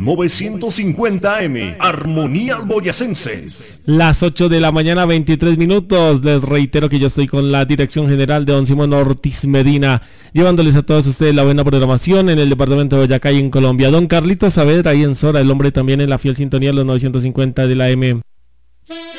950 AM, Armonías Boyacenses. Las 8 de la mañana, 23 minutos. Les reitero que yo estoy con la dirección general de don Simón Ortiz Medina, llevándoles a todos ustedes la buena programación en el departamento de Boyacá y en Colombia. Don Carlitos Saavedra ahí en Sora, el hombre también en la fiel sintonía de los 950 de la AM.